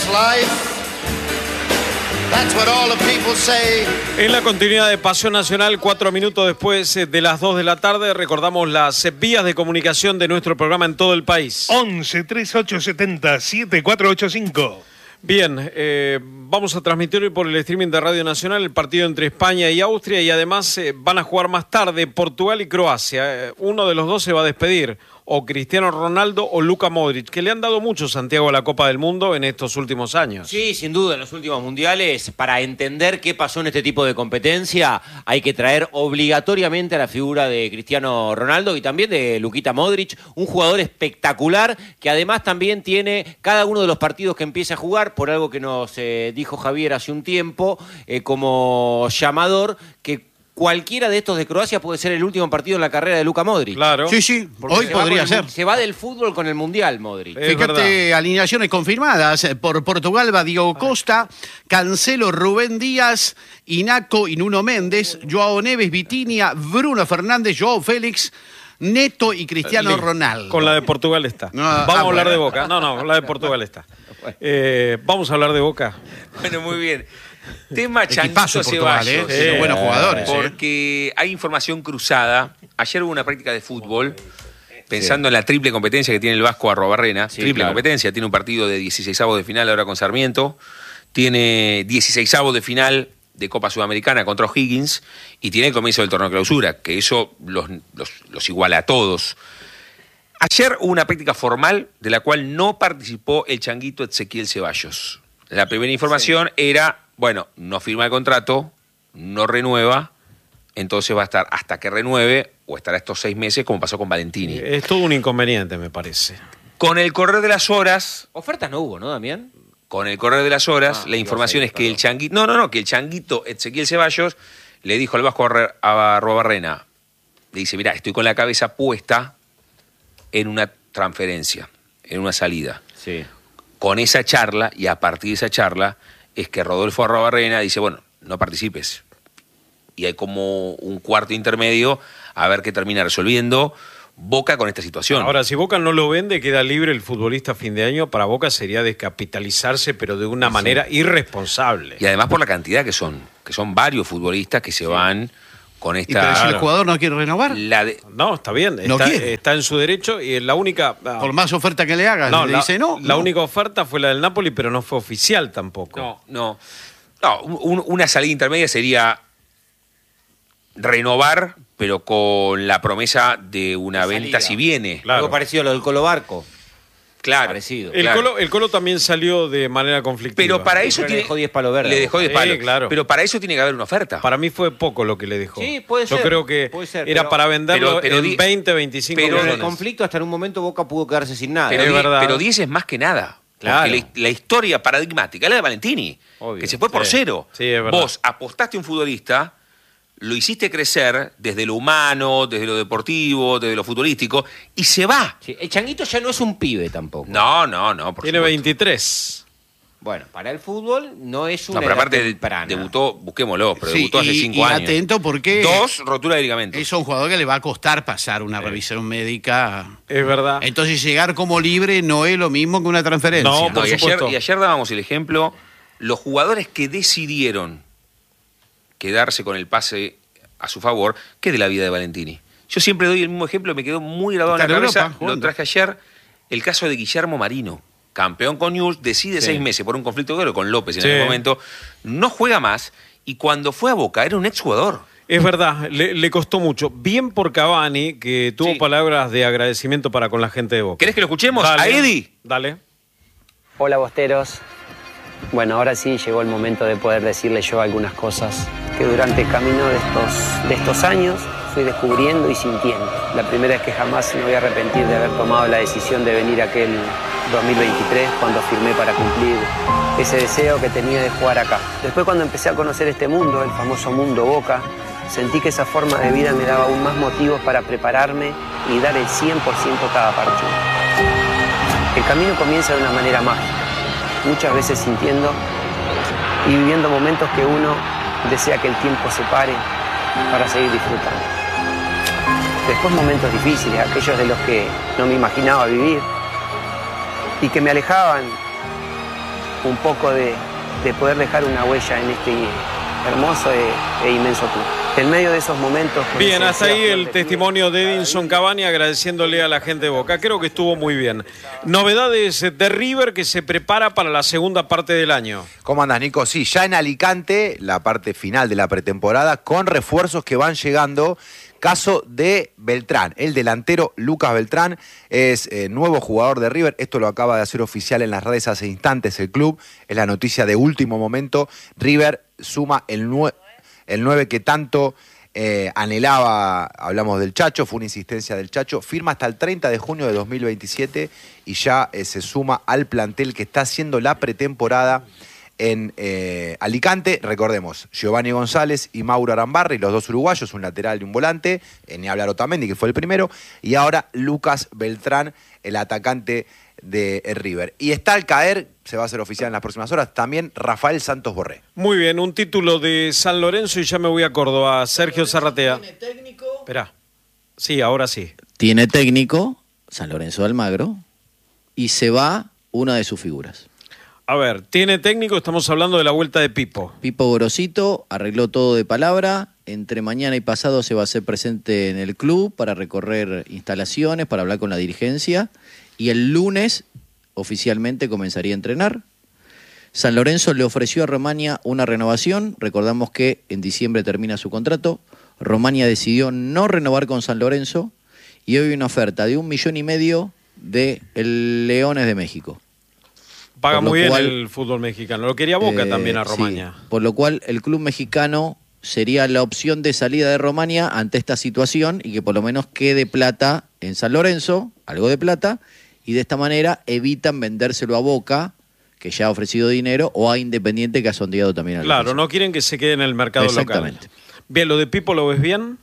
life. That's what all the people say. En la continuidad de Pasión Nacional, 4 minutos después de las 2 de la tarde, recordamos las vías de comunicación de nuestro programa en todo el país. 11 3870 7485. Bien, vamos a transmitir hoy por el streaming de Radio Nacional el partido entre España y Austria, y además van a jugar más tarde Portugal y Croacia. Uno de los dos se va a despedir, o Cristiano Ronaldo o Luka Modric, que le han dado mucho, Santiago, a la Copa del Mundo en estos últimos años. Sí, sin duda, en los últimos mundiales, para entender qué pasó en este tipo de competencia, hay que traer obligatoriamente a la figura de Cristiano Ronaldo y también de Luquita Modric, un jugador espectacular que además también tiene cada uno de los partidos que empieza a jugar, por algo que nos dijo Javier hace un tiempo, como llamador, que cualquiera de estos de Croacia puede ser el último partido en la carrera de Luka Modric. Claro. Sí, hoy podría ser. Se va del fútbol con el Mundial, Modric. Fíjate, alineaciones confirmadas. Por Portugal va Diego Costa, Cancelo, Rubén Díaz, Inaco y Nuno Méndez, Joao Neves, Vitinha, Bruno Fernández, Joao Félix, Neto y Cristiano Ronaldo. Con la de Portugal está. Vamos a hablar de Boca. No, la de Portugal está. Vamos a hablar de Boca. Bueno, muy bien. Tema Changuito Ceballos. Buenos jugadores. Porque hay información cruzada. Ayer hubo una práctica de fútbol, pensando en la triple competencia que tiene el Vasco Arrobarrena. Triple competencia. Tiene un partido de 16avos de final ahora con Sarmiento. Tiene 16avos de final de Copa Sudamericana contra O'Higgins. Y tiene el comienzo del torneo de clausura, que eso los iguala a todos. Ayer hubo una práctica formal de la cual no participó el Changuito Ezequiel Ceballos. La primera información era, bueno, no firma el contrato, no renueva, entonces va a estar hasta que renueve o estará estos 6 meses como pasó con Valentini. Es todo un inconveniente, me parece. Con el correr de las horas... Ofertas no hubo, ¿no, Damián? Con el correr de las horas, la información es que el Changuito... que el Changuito Ezequiel Ceballos le dijo al Vasco Arrobarrena, le dice, mirá, estoy con la cabeza puesta en una transferencia, en una salida. Sí. Con esa charla, y a partir de esa charla, es que Rodolfo Arrobarrena dice, bueno, no participes. Y hay como un cuarto intermedio a ver qué termina resolviendo Boca con esta situación. Ahora, si Boca no lo vende, queda libre el futbolista a fin de año. Para Boca sería descapitalizarse, pero de una manera irresponsable. Y además por la cantidad que son varios futbolistas que se van con esta... ¿Y pero si el jugador no quiere renovar? No, está bien, está en su derecho, y la única... Por más oferta que le haga, le dice no. La única oferta fue la del Napoli, pero no fue oficial tampoco. No, una salida intermedia sería renovar, pero con la promesa de una venta si viene. Claro. Algo parecido a lo del Colo Barco. Claro. Parecido. El Colo también salió de manera conflictiva. Pero para eso le dejó 10 palos verdes. Le dejó 10 palos. Claro. Pero para eso tiene que haber una oferta. Para mí fue poco lo que le dejó. Sí, puede ser. Yo creo que era para venderlo en 20, 25 millones. Pero millones. en el conflicto hasta en un momento Boca pudo quedarse sin nada. Pero 10 es más que nada. Claro. Porque la historia paradigmática es la de Valentini. Obvio. Que se fue por cero. Sí, es verdad. Vos apostaste a un futbolista, lo hiciste crecer desde lo humano, desde lo deportivo, desde lo futbolístico, y se va. Sí, el Changuito ya no es un pibe tampoco. No. Tiene 23. Bueno, para el fútbol no es una pero aparte temprana. debutó, busquémoslo, pero debutó hace 5 años. Y atento porque... 2 roturas de ligamentos. Es un jugador que le va a costar pasar una revisión médica. Es verdad. Entonces llegar como libre no es lo mismo que una transferencia. No, por supuesto. Y ayer dábamos el ejemplo, los jugadores que decidieron quedarse con el pase a su favor, que de la vida de Valentini. Yo siempre doy el mismo ejemplo, me quedó muy grabado en la cabeza, lo traje ayer, el caso de Guillermo Marino, campeón con Newell's, decide 6 meses por un conflicto de oro con López en aquel momento, no juega más, y cuando fue a Boca era un exjugador. Es verdad, le costó mucho. Bien por Cavani, que tuvo palabras de agradecimiento para con la gente de Boca. ¿Querés que lo escuchemos? Dale, A Eddie. Dale. Hola, bosteros. Bueno, ahora sí llegó el momento de poder decirles yo algunas cosas que durante el camino de estos años fui descubriendo y sintiendo. La primera es que jamás me voy a arrepentir de haber tomado la decisión de venir aquel 2023 cuando firmé para cumplir ese deseo que tenía de jugar acá. Después, cuando empecé a conocer este mundo, el famoso mundo Boca, sentí que esa forma de vida me daba aún más motivos para prepararme y dar el 100% cada partido. El camino comienza de una manera mágica, muchas veces sintiendo y viviendo momentos que uno desea que el tiempo se pare para seguir disfrutando. Después momentos difíciles, aquellos de los que no me imaginaba vivir y que me alejaban un poco de poder dejar una huella en este hermoso e inmenso club. En medio de esos momentos... Bien, hasta ahí el testimonio de Edinson Cavani agradeciéndole a la gente de Boca. Creo que estuvo muy bien. Novedades de River que se prepara para la segunda parte del año. ¿Cómo andas, Nico? Sí, ya en Alicante, la parte final de la pretemporada, con refuerzos que van llegando. Caso de Beltrán, el delantero Lucas Beltrán es nuevo jugador de River. Esto lo acaba de hacer oficial en las redes hace instantes el club. Es la noticia de último momento. River suma el 9 que tanto anhelaba. Hablamos del Chacho, fue una insistencia del Chacho. Firma hasta el 30 de junio de 2027 y ya se suma al plantel que está haciendo la pretemporada en Alicante. Recordemos, Giovanni González y Mauro Arambarri, los dos uruguayos, un lateral y un volante, ni hablar Otamendi, que fue el primero, y ahora Lucas Beltrán, el atacante de River. Y está al caer, se va a hacer oficial en las próximas horas, también Rafael Santos Borré. Muy bien, un título de San Lorenzo y ya me voy a Córdoba. Sergio Zarratea. ¿Tiene técnico? Esperá. Sí, ahora sí. Tiene técnico, San Lorenzo de Almagro, y se va una de sus figuras. A ver, tiene técnico, estamos hablando de la vuelta de Pipo. Pipo Gorosito arregló todo de palabra. Entre mañana y pasado se va a hacer presente en el club para recorrer instalaciones, para hablar con la dirigencia. Y el lunes oficialmente comenzaría a entrenar. San Lorenzo le ofreció a Romania una renovación. Recordamos que en diciembre termina su contrato. Romania decidió no renovar con San Lorenzo. Y hoy hay una oferta de 1,5 millones de el Leones de México. Paga muy bien el fútbol mexicano. Lo quería Boca también a Romania. Sí, por lo cual el club mexicano sería la opción de salida de Romania ante esta situación y que por lo menos quede plata en San Lorenzo, algo de plata, y de esta manera evitan vendérselo a Boca, que ya ha ofrecido dinero, o a Independiente, que ha sondeado también a Claro, Lorenzo. No quieren que se quede en el mercado Exactamente. Local. Bien, ¿lo de Pipo lo ves bien?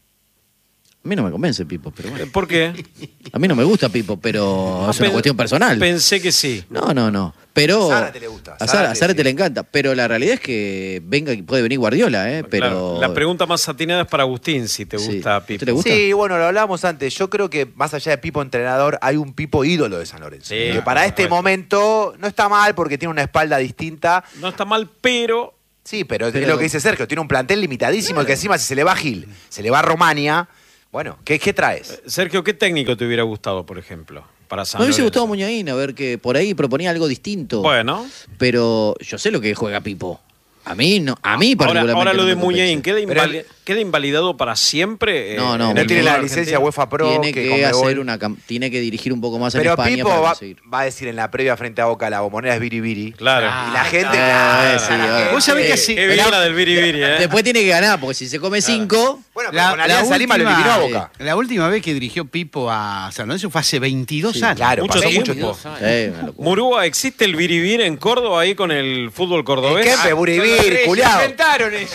A mí no me convence Pipo, pero bueno. ¿Por qué? A mí no me gusta Pipo, pero es una cuestión personal. Pensé que sí. No. Pero A Zárate le gusta. A Zárate le encanta. Pero la realidad es que puede venir Guardiola, pero claro. La pregunta más atinada es para Agustín, si te gusta Pipo. ¿Te gusta? Sí, bueno, lo hablábamos antes. Yo creo que más allá de Pipo entrenador, hay un Pipo ídolo de San Lorenzo. Sí, que para este momento no está mal porque tiene una espalda distinta. No está mal, pero... Sí, pero es lo que dice Sergio. Tiene un plantel limitadísimo, que encima si se le va Gil, se le va Romania. Bueno, ¿qué traes? Sergio, ¿qué técnico te hubiera gustado, por ejemplo, para San Me hubiese Lorenzo? gustado Muñain, a ver que por ahí proponía algo distinto. Bueno. Pero yo sé lo que juega Pipo. A mí no, a mí particularmente. Ahora lo no de me convence. Muñain, ¿queda invalidado para siempre? No, No tiene la licencia UEFA Pro. Tiene que hacer tiene que dirigir un poco más en Pero España Pipo para va conseguir. a decir en la previa frente a Boca, la bombonera es Biribiri. Claro. Y la gente... sí, Vos sabés que sí. Qué bien la del biribiri, ¿eh? Después tiene que ganar, porque si se come 5... Bueno, pero con Alianza Lima lo eliminó a Boca. La última vez que dirigió Pipo a San Lorenzo fue hace 22 años. Claro, Mucho pasó tiempo. mucho tiempo. Murúa, ¿existe el biribiri en Córdoba ahí con el fútbol cordobés? Quempe, Buribir, culiao. Inventaron eso.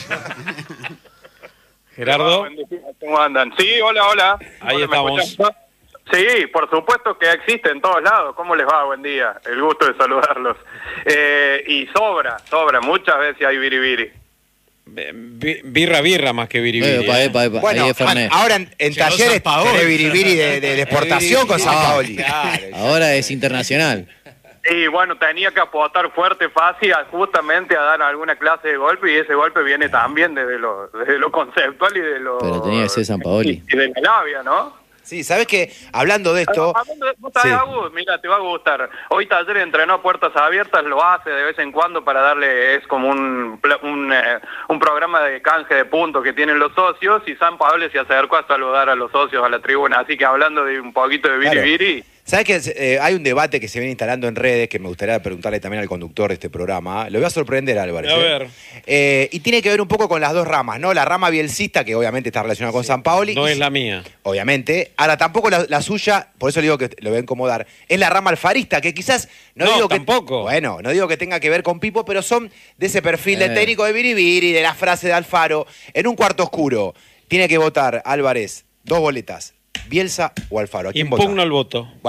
Gerardo. ¿Cómo andan? Sí, hola. Ahí Hola, ¿me estamos. escuchan? Sí, por supuesto que existe en todos lados. ¿Cómo les va? Buen día. El gusto de saludarlos. Y sobra. Muchas veces hay biribiri. Birra más que biribiri. Epa. Bueno, ahí es Fernet. ahora en talleres tenés Biribiri de exportación con San Paoli. Ahora es internacional. Y bueno, tenía que apostar fuerte, fácil, justamente a dar alguna clase de golpe, y ese golpe viene también desde lo conceptual y de lo... Pero tenía que ser San Paoli. Y de la labia, ¿no? Sí, ¿sabes qué? Hablando de esto... ¿Vos sabés, Agus? Mira, te va a gustar. Hoy Taller entrenó a puertas abiertas, lo hace de vez en cuando para darle... Es como un programa de canje de puntos que tienen los socios, y San Paoli se acercó a saludar a los socios a la tribuna. Así que hablando de un poquito de biribiri... ¿Sabes que hay un debate que se viene instalando en redes que me gustaría preguntarle también al conductor de este programa? Lo voy a sorprender, Álvarez. A ver. Y tiene que ver un poco con las dos ramas, ¿no? La rama bielcista, que obviamente está relacionada con San Paoli. No es la mía. Obviamente. Ahora, tampoco la suya, por eso le digo que lo voy a incomodar, es la rama alfarista, que quizás... No, digo tampoco. Bueno, no digo que tenga que ver con Pipo, pero son de ese perfil de técnico de Biribiri, de la frase de Alfaro. En un cuarto oscuro, tiene que votar Álvarez 2 boletas. ¿Bielsa o Alfaro? ¿A quién Impugno vota? el voto. Bueno, pero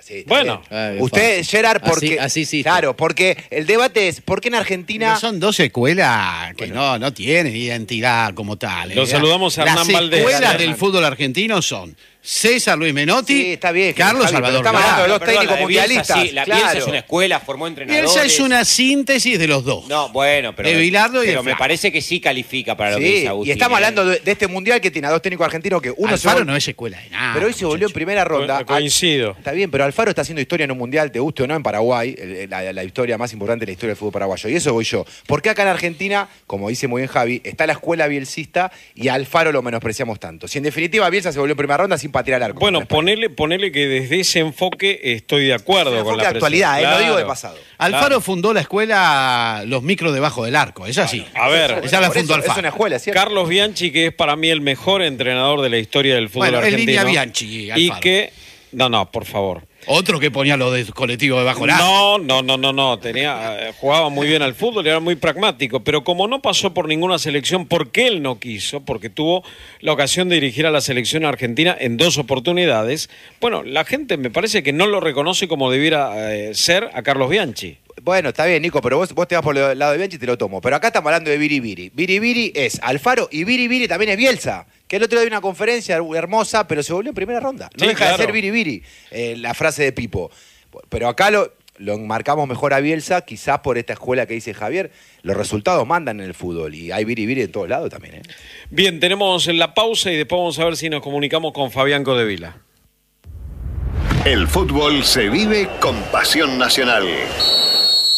sí, está Bueno. bien. Usted, Gerard, porque... Así sí. Claro, porque el debate es, ¿por qué en Argentina... Pero son dos escuelas que no tienen identidad como tal. Lo saludamos a Hernán Valdés. Las escuelas Dale, del fútbol argentino son César Luis Menotti, Sí, está bien, Carlos Javi, pero Salvador estamos hablando de Vidal. dos técnicos la de Bielsa, mundialistas. sí, la claro. Bielsa es una escuela, formó entrenadores. Bielsa es una síntesis de los dos. No, bueno, pero, De Bilardo y de pero me Flaco. parece que sí califica para lo que Sí, dice Agustín. y estamos hablando de este mundial que tiene a dos técnicos argentinos que uno Alfaro se... no es escuela de nada. Pero hoy se volvió en primera ronda. Coincido. Está bien, pero Alfaro está haciendo historia en un mundial, te guste o no, en Paraguay, la historia más importante de la historia del fútbol paraguayo. Y eso voy yo. Porque acá en Argentina, como dice muy bien Javi, está la escuela bielcista y a Alfaro lo menospreciamos tanto. Si en definitiva Bielsa se volvió en primera ronda sin patear al arco. Bueno, ponele que desde ese enfoque estoy de acuerdo Es un con enfoque la de actualidad, presión. no digo de Claro. pasado. Alfaro Claro. fundó la escuela Los Micros debajo del arco, es así. A ver, esa la Por fundó eso, es Alfaro. una escuela, ¿cierto? Carlos Bianchi, que es para mí el mejor entrenador de la historia del fútbol Bueno, en argentino. línea Bianchi, y Alfaro. que... No, por favor. Otro que ponía los de colectivo debajo del arco. No. Jugaba muy bien al fútbol y era muy pragmático. Pero como no pasó por ninguna selección, porque él no quiso, porque tuvo la ocasión de dirigir a la selección argentina en 2 oportunidades, bueno, la gente me parece que no lo reconoce como debiera ser a Carlos Bianchi. Bueno, está bien, Nico, pero vos te vas por el lado de Bianchi y te lo tomo. Pero acá estamos hablando de Biribiri. Biribiri es Alfaro y Biribiri también es Bielsa. Que el otro día dio una conferencia hermosa, pero se volvió en primera ronda. No Sí, deja claro. de ser Biribiri, la frase de Pipo. Pero acá lo enmarcamos mejor a Bielsa, quizás por esta escuela que dice Javier. Los resultados mandan en el fútbol y hay Biribiri en todos lados también. Bien, tenemos la pausa y después vamos a ver si nos comunicamos con Fabián Codevila. El fútbol se vive con pasión nacional.